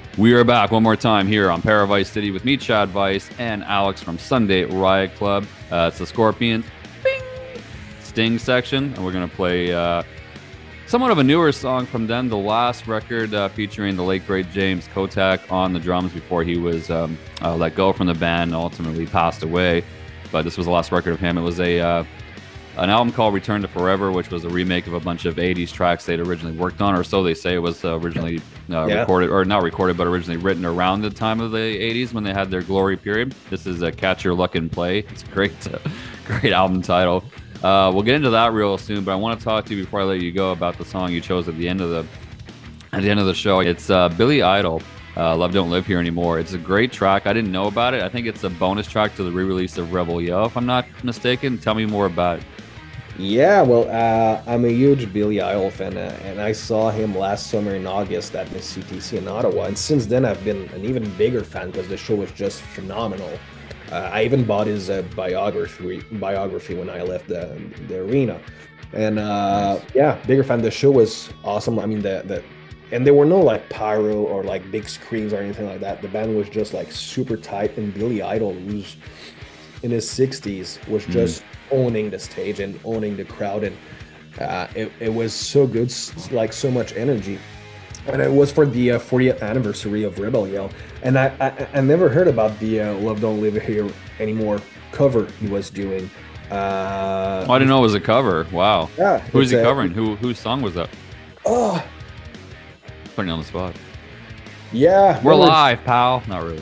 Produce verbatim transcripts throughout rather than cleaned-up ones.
We are back one more time here on Paradise City with me, Chad Weiss, and Alex from Sunday Riot Club. Uh, it's the Scorpions Bing! Sting section, and we're going to play uh, somewhat of a newer song from them, the last record uh, featuring the late, great James Kotak on the drums before he was um, uh, let go from the band and ultimately passed away. But this was the last record of him. It was a uh, an album called Return to Forever, which was a remake of a bunch of eighties tracks they'd originally worked on, or so they say. It was uh, originally uh, yeah. recorded, or not recorded, but originally written around the time of the eighties when they had their glory period. This is a Catch Your Luck and Play. It's a great, uh, great album title. Uh, we'll get into that real soon, but I want to talk to you before I let you go about the song you chose at the end of the at the end of the show. It's uh, Billy Idol. Uh, Love Don't Live Here Anymore. It's a great track. I didn't know about it. I think it's a bonus track to the re-release of Rebel Yell, if I'm not mistaken. Tell me more about it. Yeah, well, uh, I'm a huge Billy Idol fan, uh, and I saw him last summer in August at the C T C in Ottawa, and since then I've been an even bigger fan because the show was just phenomenal. Uh, I even bought his uh, biography biography when I left the, the arena, and uh, yeah, bigger fan. The show was awesome. I mean, the the and there were no like pyro or like big screens or anything like that. The band was just like super tight, and Billy Idol, who's in his sixties, was just mm. owning the stage and owning the crowd, and uh, it, it was so good, like so much energy. And it was for the uh, fortieth anniversary of Rebel Yell, and I, I I never heard about the uh, Love Don't Live Here Anymore cover he was doing. Uh, oh, I didn't know it was a cover. Wow. Yeah. Who's he covering? Who whose song was that? Oh, putting you on the spot. Yeah. We're live, pal. Not really.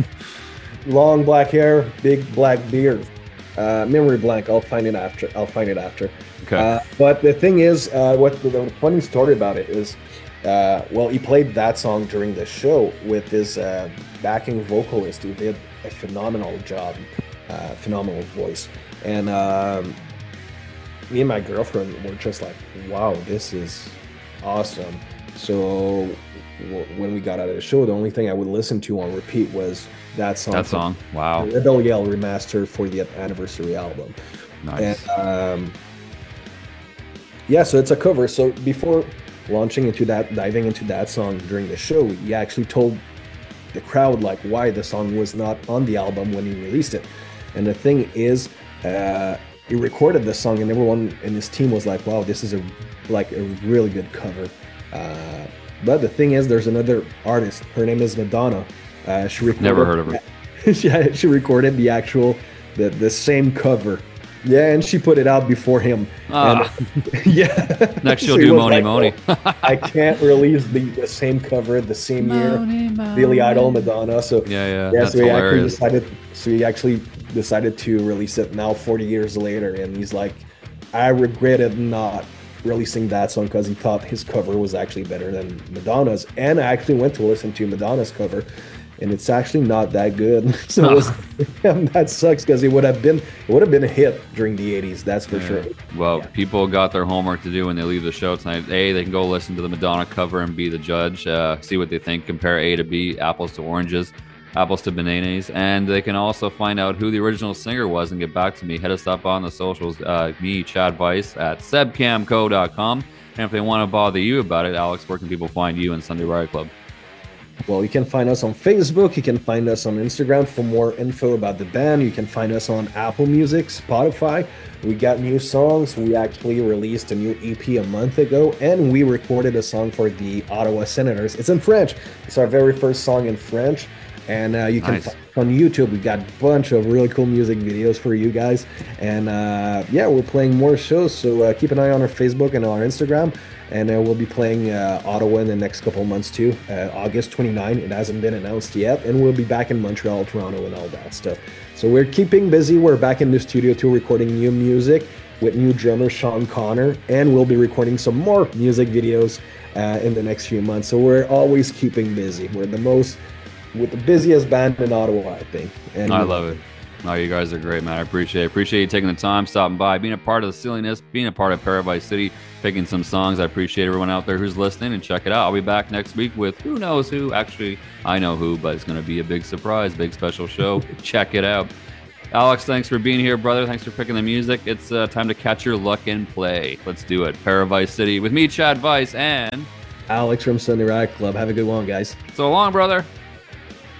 Long black hair, big black beard. Uh, memory blank. I'll find it after. I'll find it after. Okay. Uh, but the thing is, uh, what the, the funny story about it is, uh, well, he played that song during the show with his uh, backing vocalist, who did a phenomenal job, uh, phenomenal voice. And um, me and my girlfriend were just like, "Wow, this is awesome." So w- when we got out of the show, the only thing I would listen to on repeat was that song. That song, wow. The Rebel Yell remastered for the anniversary album. Nice. And, um, yeah, so it's a cover. So before launching into that, diving into that song during the show, he actually told the crowd like why the song was not on the album when he released it. And the thing is, uh, he recorded the song, and everyone in his team was like, "Wow, this is a like a really good cover." Uh, but the thing is, there's another artist. Her name is Madonna. Uh, she recorded, Never heard of her. she, she recorded the actual, the, the same cover. Yeah, and she put it out before him. Ah. And, yeah. Next she'll So do like, Moni Moni. oh, I can't release the, the same cover the same Moni, year. Moni. Billy Idol, Madonna. So yeah, yeah, yeah that's so he actually hilarious. decided. So he actually decided to release it now, forty years later, and he's like, I regretted not releasing that song because he thought his cover was actually better than Madonna's. And I actually went to listen to Madonna's cover, and it's actually not that good. So it was, that sucks because it would have been it would have been a hit during the eighties, that's for yeah. sure. Well, yeah. people got their homework to do when they leave the show tonight. A, they can go listen to the Madonna cover and be the judge, uh, see what they think, compare A to B, apples to oranges, apples to bananas, and they can also find out who the original singer was and get back to me. Hit us up on the socials, uh, me, Chad Weiss, at sebcamco dot com. And if they want to bother you about it, Alex, where can people find you in Sunday Riot Club? Well, you can find us on Facebook. You can find us on Instagram for more info about the band. You can find us on Apple Music, Spotify. We got new songs. We actually released a new E P a month ago, and we recorded a song for the Ottawa Senators. It's in French. It's our very first song in French. And uh, you can nice. find on YouTube. We got a bunch of really cool music videos for you guys. And uh, yeah, we're playing more shows. So uh, keep an eye on our Facebook and our Instagram. And uh, we'll be playing uh, Ottawa in the next couple months too. Uh, August twenty-ninth. It hasn't been announced yet. And we'll be back in Montreal, Toronto, and all that stuff. So we're keeping busy. We're back in the studio too, recording new music with new drummer Sean Connor. And we'll be recording some more music videos uh, in the next few months. So we're always keeping busy. We're the most... with the busiest band in Ottawa, I think. And I love it. No, you guys are great, man. I appreciate it. Appreciate you taking the time, stopping by, being a part of the silliness, being a part of Paradise City, picking some songs. I appreciate everyone out there who's listening, and check it out. I'll be back next week with who knows who. Actually, I know who, but it's going to be a big surprise, big special show. Check it out. Alex, thanks for being here, brother. Thanks for picking the music. It's uh, time to catch your luck and play. Let's do it. Paradise City with me, Chad Weiss, and Alex from Sunday Riot Club. Have a good one, guys. So long, brother.